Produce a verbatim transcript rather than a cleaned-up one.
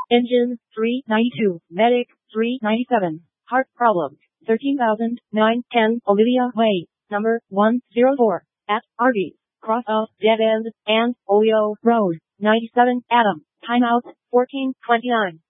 Engine, three ninety-two. Medic, three ninety-seven. Heart problem, thirteen thousand nine ten Olivia Way, number one oh four, at Arby's, cross of Dead End, and Olio Road, ninety-seven Adam. Timeout, fourteen twenty-nine.